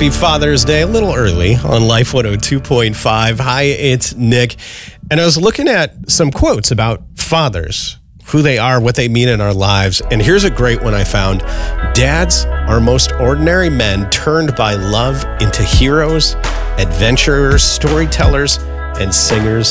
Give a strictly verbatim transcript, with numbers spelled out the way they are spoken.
Happy Father's Day, a little early on Life one oh two point five. Hi, it's Nick. And I was looking at some quotes about fathers, who they are, what they mean in our lives. And here's a great one I found. Dads are most ordinary men turned by love into heroes, adventurers, storytellers, and singers